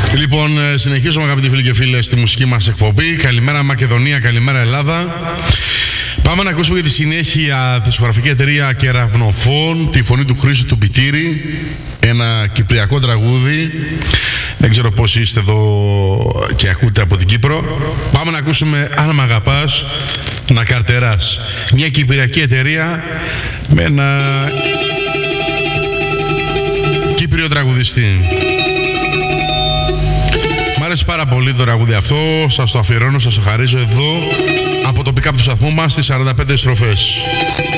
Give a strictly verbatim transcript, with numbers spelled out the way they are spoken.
Λοιπόν, συνεχίζουμε αγαπητοί φίλοι και φίλες στη μουσική μας εκπομπή. Καλημέρα Μακεδονία, καλημέρα Ελλάδα. Πάμε να ακούσουμε για τη συνέχεια τη δισκογραφική εταιρεία Κεραυνοφών, τη φωνή του Χρήστου του Πιτήρη, ένα κυπριακό τραγούδι. Δεν ξέρω πόσοι είστε εδώ και ακούτε από την Κύπρο. Πάμε να ακούσουμε Αν μ' αγαπάς, να καρτεράς. Μια κυπριακή εταιρεία με ένα Κύπριο τραγουδιστή. Μ' άρεσε πάρα πολύ το τραγούδι αυτό, σας το αφιερώνω, σας το χαρίζω εδώ από το pick-up του σταθμού μας στις σαράντα πέντε στροφές.